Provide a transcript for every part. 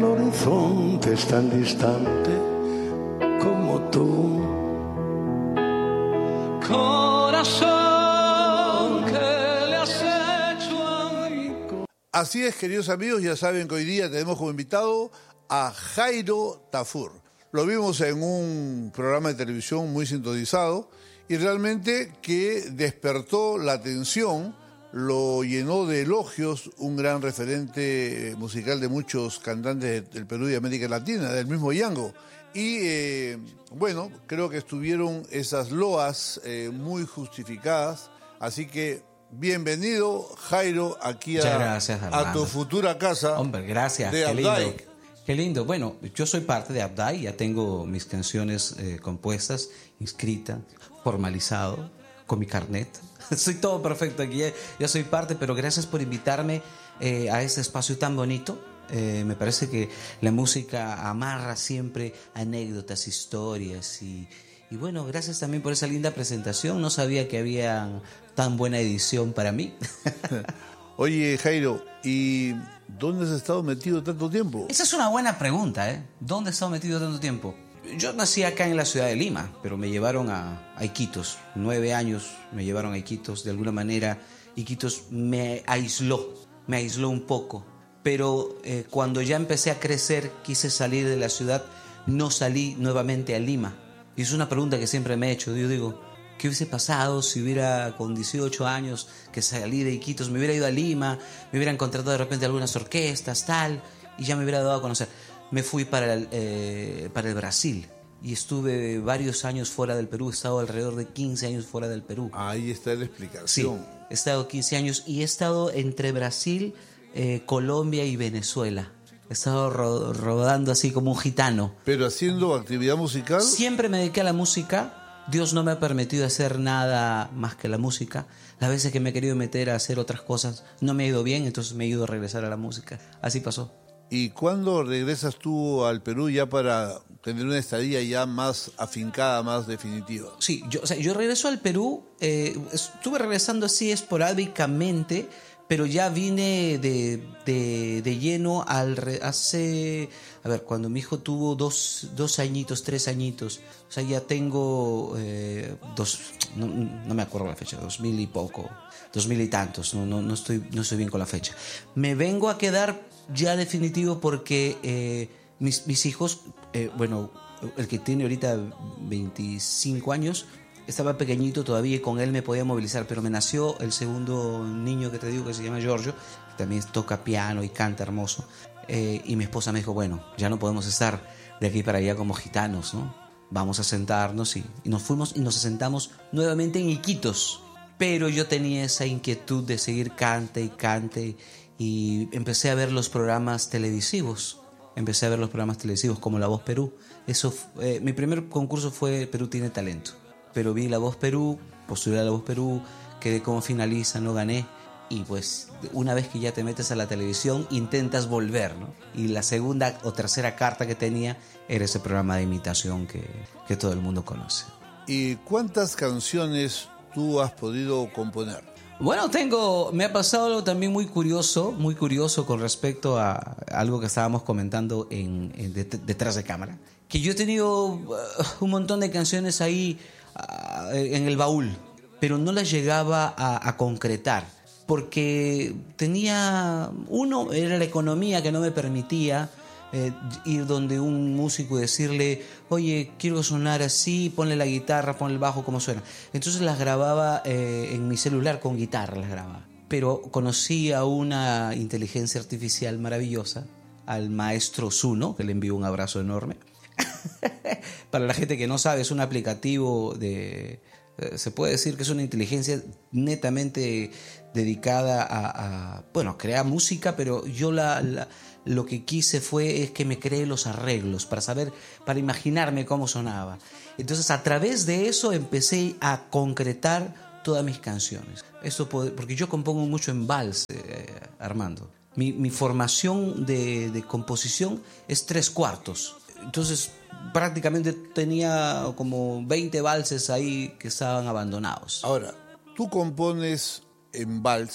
el horizonte es tan distante como tú. Corazón, ¿qué le has hecho a mi corazón? Así es, queridos amigos, ya saben que hoy día tenemos como invitado a Jairo Tafur. Lo vimos en un programa de televisión muy sintonizado y realmente que despertó la atención, lo llenó de elogios, un gran referente musical de muchos cantantes del Perú y América Latina, del mismo Yango. Y bueno, creo que estuvieron esas loas muy justificadas, así que bienvenido, Jairo, aquí gracias, a tu futura casa. Hombre, gracias, de qué lindo. Abday. Qué lindo. Bueno, yo soy parte de Abday, ya tengo mis canciones compuestas, inscritas, formalizado, con mi carnet. Soy todo perfecto aquí, ya soy parte, pero gracias por invitarme a este espacio tan bonito. Me parece que la música amarra siempre anécdotas, historias y bueno, gracias también por esa linda presentación. No sabía que había tan buena edición para mí. Oye, Jairo, ¿y dónde has estado metido tanto tiempo? Esa es una buena pregunta, ¿eh? ¿Dónde he estado metido tanto tiempo? Yo nací acá en la ciudad de Lima, pero me llevaron a Iquitos. 9 años me llevaron a Iquitos. De alguna manera, Iquitos me aisló un poco. Pero cuando ya empecé a crecer, quise salir de la ciudad, no salí nuevamente a Lima. Y es una pregunta que siempre me he hecho. Yo digo, ¿qué hubiese pasado si hubiera con 18 años que salí de Iquitos, me hubiera ido a Lima, me hubieran contratado de repente algunas orquestas, tal, y ya me hubiera dado a conocer? Me fui para el Brasil y estuve varios años fuera del Perú. He estado alrededor de 15 años fuera del Perú. Ahí está la explicación. Sí, he estado 15 años y he estado entre Brasil, Colombia y Venezuela. He estado rodando así como un gitano. ¿Pero haciendo actividad musical? Siempre me dediqué a la música. Dios no me ha permitido hacer nada más que la música. Las veces que me he querido meter a hacer otras cosas no me ha ido bien, entonces me he ido a regresar a la música. Así pasó. ¿Y cuándo regresas tú al Perú ya para tener una estadía ya más afincada, más definitiva? Sí, yo regreso al Perú, estuve regresando así esporádicamente, pero ya vine de lleno hace, a ver, cuando mi hijo tuvo 2 añitos, 3 añitos, o sea, ya tengo no me acuerdo la fecha, 2000 y poco, 2000 y tantos, no estoy bien con la fecha. Me vengo a quedar ya definitivo porque mis hijos, bueno, el que tiene ahorita 25 años, estaba pequeñito todavía y con él me podía movilizar, pero me nació el segundo niño que te digo que se llama Giorgio, que también toca piano y canta hermoso, y mi esposa me dijo, bueno, ya no podemos estar de aquí para allá como gitanos, ¿no? Vamos a sentarnos y nos fuimos y nos sentamos nuevamente en Iquitos, pero yo tenía esa inquietud de seguir cante y cante y empecé a ver los programas televisivos. Como La Voz Perú. Mi primer concurso fue Perú Tiene Talento. Pero vi La Voz Perú, postulé a La Voz Perú, quedé como finalista, no gané. Y pues una vez que ya te metes a la televisión, intentas volver, ¿no? Y la segunda o tercera carta que tenía era ese programa de imitación que todo el mundo conoce. ¿Y cuántas canciones tú has podido componer? Bueno, me ha pasado algo también muy curioso con respecto a algo que estábamos comentando detrás de cámara. Que yo he tenido un montón de canciones ahí en el baúl, pero no las llegaba a concretar. Porque era la economía que no me permitía ir donde un músico y decirle, oye, quiero sonar así, ponle la guitarra, ponle el bajo, ¿cómo suena? Entonces las grababa en mi celular, con guitarra las grababa. Pero conocí a una inteligencia artificial maravillosa, al maestro Zuno, que le envío un abrazo enorme. Para la gente que no sabe, es un aplicativo se puede decir que es una inteligencia netamente dedicada a crear música, pero yo lo que quise es que me cree los arreglos para imaginarme cómo sonaba. Entonces, a través de eso empecé a concretar todas mis canciones. Porque yo compongo mucho en vals, Armando. Mi formación de composición es 3/4. Entonces, prácticamente tenía como 20 valses ahí que estaban abandonados. Ahora, tú compones en vals,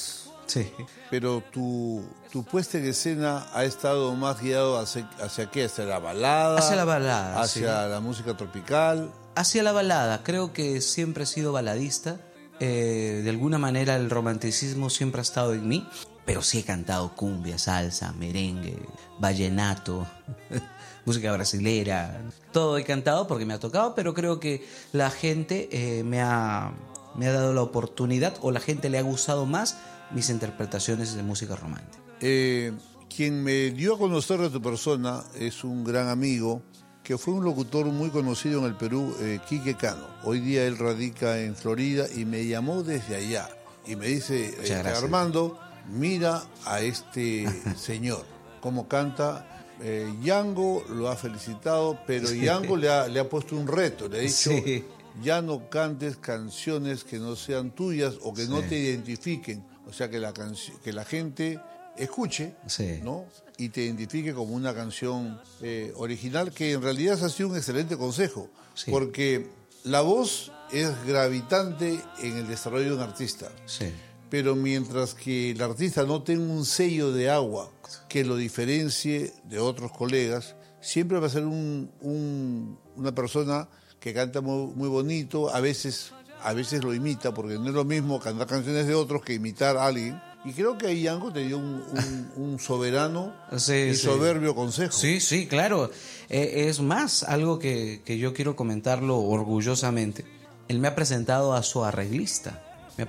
Sí. pero tu puesta en escena ha estado más guiado hacia qué, hacia la balada, Hacia la balada, hacia la música tropical. Hacia la balada, creo que siempre he sido baladista. De alguna manera el romanticismo siempre ha estado en mí, pero sí he cantado cumbia, salsa, merengue, vallenato, música brasilera, todo he cantado porque me ha tocado, pero creo que la gente me ha dado la oportunidad, o la gente le ha gustado más mis interpretaciones de música romántica. Quien me dio a conocer de tu persona es un gran amigo que fue un locutor muy conocido en el Perú, Quique Cano. Hoy día él radica en Florida y me llamó desde allá y me dice, Armando, mira a este señor, cómo canta. Yango lo ha felicitado, pero Yango le ha puesto un reto, le ha dicho, ya no cantes canciones que no sean tuyas o que no te identifiquen, o sea, que la gente escuche, ¿no? Y te identifique como una canción original, que en realidad ha sido un excelente consejo, porque la voz es gravitante en el desarrollo de un artista, pero mientras que el artista no tenga un sello de agua que lo diferencie de otros colegas, siempre va a ser una persona que canta muy, muy bonito, a veces lo imita, porque no es lo mismo cantar canciones de otros que imitar a alguien. Y creo que ahí Yango te dio un soberano y soberbio consejo. Sí, claro. Es más, algo que yo quiero comentarlo orgullosamente. Él me ha presentado a su arreglista.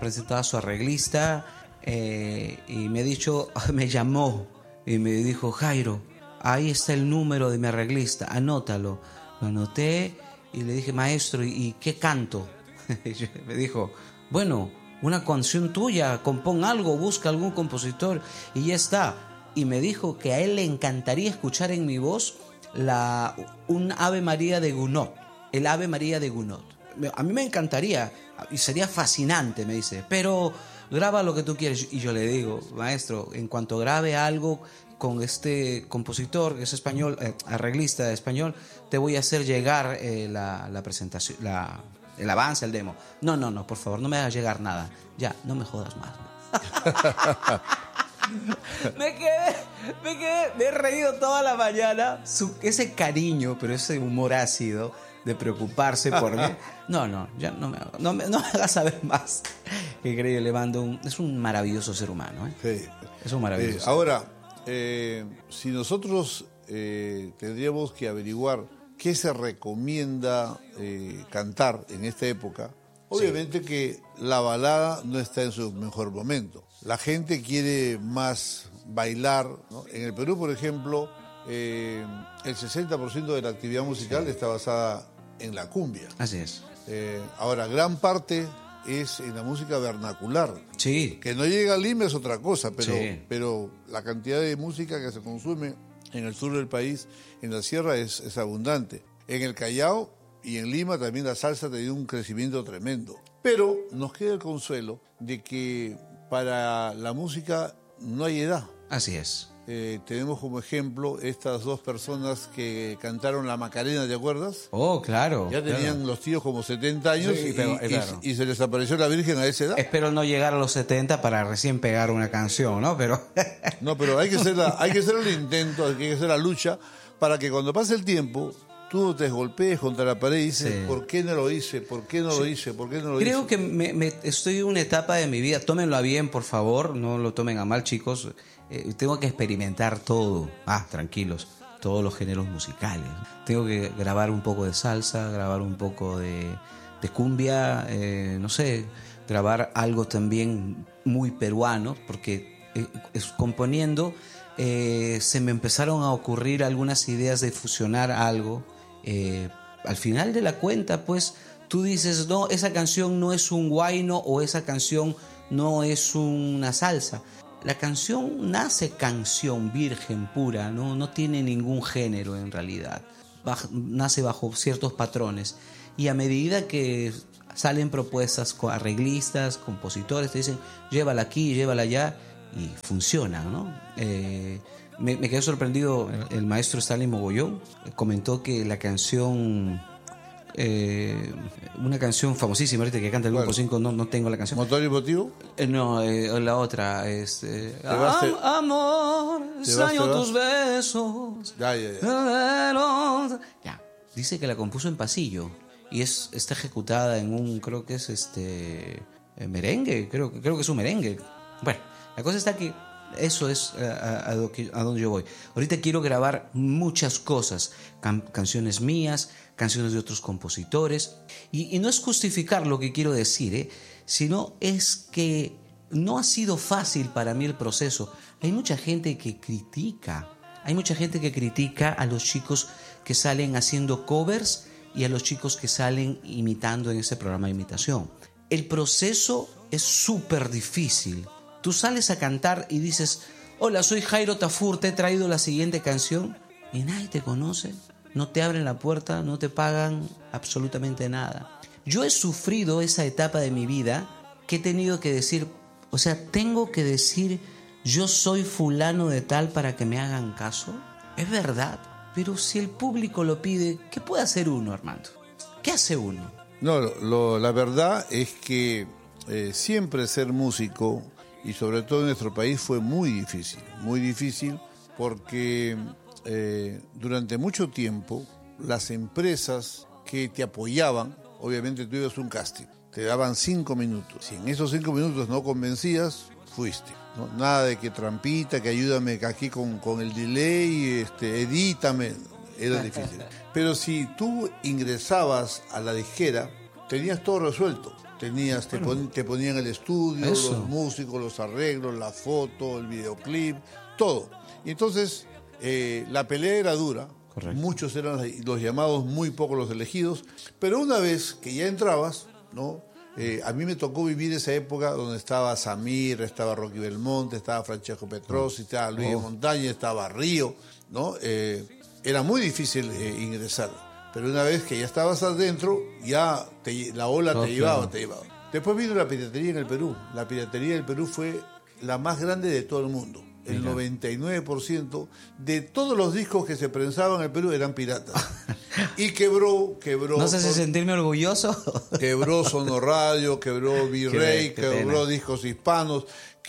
Y me ha dicho, me llamó y me dijo, Jairo, ahí está el número de mi arreglista, anótalo. Lo anoté y le dije, maestro, ¿y qué canto? Me dijo, bueno, una canción tuya, compón algo, busca algún compositor y ya está. Y me dijo que a él le encantaría escuchar en mi voz un Ave María de Gounod, el Ave María de Gounod. A mí me encantaría y sería fascinante, me dice, pero graba lo que tú quieres. Y yo le digo, maestro, en cuanto grabe algo con este compositor que es español, arreglista español, te voy a hacer llegar la presentación, el avance, el demo. No, por favor, no me hagas llegar nada. Ya, no me jodas más. me he reído toda la mañana. Ese cariño, pero ese humor ácido de preocuparse por mí. Ya no me hagas saber más. Qué increíble, le mando es un maravilloso ser humano. Sí. Es un maravilloso ser. Ahora, si nosotros tendríamos que averiguar qué se recomienda cantar en esta época, obviamente que la balada no está en su mejor momento. La gente quiere más bailar, ¿no? En el Perú, por ejemplo, el 60% de la actividad musical está basada en la cumbia. Así es. Ahora, gran parte es en la música vernacular. Sí. Que no llega a Lima es otra cosa, pero la cantidad de música que se consume en el sur del país, en la sierra, es abundante. En el Callao y en Lima también la salsa ha tenido un crecimiento tremendo. Pero nos queda el consuelo de que para la música no hay edad. Así es. Tenemos como ejemplo estas dos personas que cantaron la Macarena, ¿te acuerdas? Oh, claro. Ya tenían los tíos como 70 años claro. y se les apareció la Virgen a esa edad. Espero no llegar a los 70 para recién pegar una canción, ¿no? Pero hay que hacer el intento, hay que hacer la lucha para que cuando pase el tiempo tú te golpees contra la pared y dices, ¿por qué no lo hice? ¿Por qué no lo hice? ¿Por qué no lo hice? Creo que estoy en una etapa de mi vida, tómenlo a bien, por favor, no lo tomen a mal, chicos. Tengo que experimentar todo, tranquilos, todos los géneros musicales. Tengo que grabar un poco de salsa, grabar un poco de cumbia, grabar algo también muy peruano, porque componiendo se me empezaron a ocurrir algunas ideas de fusionar algo. Al final de la cuenta, pues, tú dices, no, esa canción no es un huayno o esa canción no es una salsa. La canción nace canción virgen pura, no tiene ningún género en realidad. Nace bajo ciertos patrones. Y a medida que salen propuestas con arreglistas, compositores, te dicen, llévala aquí, llévala allá, y funciona, ¿no? Me quedé sorprendido, el maestro Stanley Mogollón comentó que la canción una canción famosísima ahorita que canta el Grupo 5, no tengo la canción. ¿Motor y motivo? No, la otra, vas, amor, extraño tus besos. Ya. Ya. Dice que la compuso en pasillo y está ejecutada en un, creo que es merengue, creo que es un merengue. Bueno, la cosa está que eso es a donde yo voy. Ahorita quiero grabar muchas cosas, canciones mías, canciones de otros compositores, y no es justificar lo que quiero decir, sino es que no ha sido fácil para mí el proceso. Hay mucha gente que critica a los chicos que salen haciendo covers y a los chicos que salen imitando en ese programa de imitación. El proceso es súper difícil. Tú sales a cantar y dices: hola, soy Jairo Tafur, te he traído la siguiente canción, y nadie te conoce, no te abren la puerta, no te pagan absolutamente nada. Yo he sufrido esa etapa de mi vida que he tenido que decir, tengo que decir yo soy fulano de tal para que me hagan caso. Es verdad, pero si el público lo pide, ¿qué puede hacer uno, Armando? ¿Qué hace uno? No, la verdad es que siempre ser músico, y sobre todo en nuestro país, fue muy difícil porque durante mucho tiempo las empresas que te apoyaban, obviamente tú ibas a un casting, te daban 5 minutos. Si en esos 5 minutos no convencías, fuiste, ¿no? Nada de que trampita, que ayúdame aquí con el delay, edítame, era difícil. Pero si tú ingresabas a la disquera, tenías todo resuelto. Te ponían el estudio, Eso. Los músicos, los arreglos, la foto, el videoclip, todo. Y entonces la pelea era dura. Correcto. Muchos eran los llamados, muy pocos los elegidos. Pero una vez que ya entrabas, ¿no? A mí me tocó vivir esa época donde estaba Samir, estaba Rocky Belmonte, estaba Francesco Petrossi, estaba Luis Montaña, estaba Río, ¿no? Era muy difícil ingresar. Pero una vez que ya estabas adentro, ya la ola te llevaba. Después vino la piratería en el Perú. La piratería del Perú fue la más grande de todo el mundo. El 99% de todos los discos que se prensaban en el Perú eran piratas. Y quebró. No sé si sentirme orgulloso. Quebró Sonoradio, quebró Virrey, Qué quebró pena. Discos Hispanos,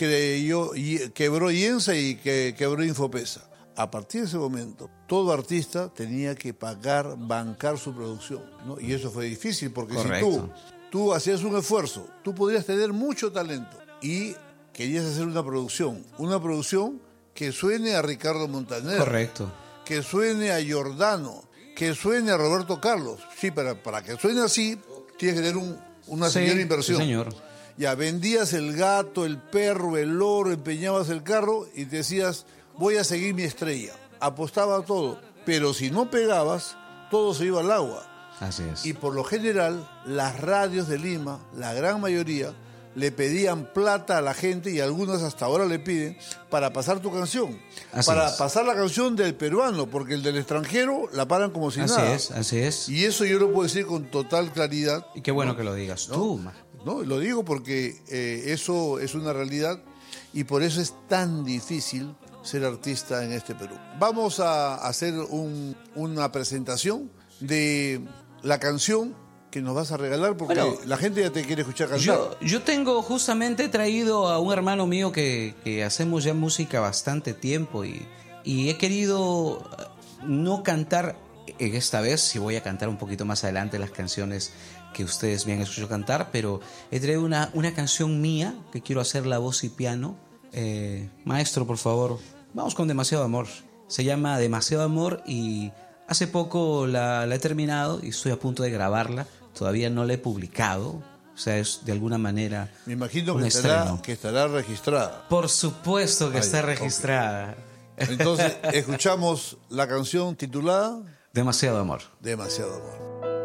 quebró Iensa y quebró Infopesa. A partir de ese momento, todo artista tenía que bancar su producción, ¿no? Y eso fue difícil, porque Correcto. si tú hacías un esfuerzo, tú podías tener mucho talento y querías hacer una producción que suene a Ricardo Montaner, Correcto. que suene a Giordano, que suene a Roberto Carlos. Sí, para que suene así, tienes que tener una señora inversión. Sí, señor. Ya, vendías el gato, el perro, el oro, empeñabas el carro y te decías: voy a seguir mi estrella. Apostaba a todo. Pero si no pegabas, todo se iba al agua. Así es. Y por lo general, las radios de Lima, la gran mayoría, le pedían plata a la gente, y algunas hasta ahora le piden, para pasar tu canción. Así para es. pasar la canción del peruano, porque el del extranjero la paran como si nada. Así es. Y eso yo lo puedo decir con total claridad. Y qué bueno que lo digas tú. No, lo digo porque eso es una realidad, y por eso es tan difícil ser artista en este Perú. Vamos a hacer una presentación de la canción que nos vas a regalar, porque la gente ya te quiere escuchar cantar. Yo tengo justamente traído a un hermano mío que hacemos ya música bastante tiempo, y he querido no cantar esta vez, sí voy a cantar un poquito más adelante las canciones que ustedes me han escuchado cantar, pero he traído una canción mía que quiero hacer la voz y piano. Maestro, por favor, vamos con Demasiado Amor. Se llama Demasiado Amor y hace poco la he terminado y estoy a punto de grabarla. Todavía no la he publicado, o sea, es de alguna manera Me imagino un que estreno. estará registrada. Por supuesto que Ahí, está registrada. Entonces, escuchamos la canción titulada Demasiado Amor. Demasiado Amor.